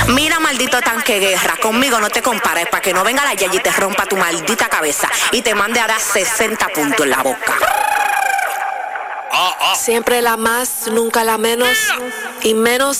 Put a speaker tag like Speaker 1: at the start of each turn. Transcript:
Speaker 1: Mira, maldito tanque guerra, conmigo no te compares para que no venga la Yayi y te rompa tu maldita cabeza y te mande a dar 60 puntos en la boca.
Speaker 2: Siempre la más, nunca la menos, y menos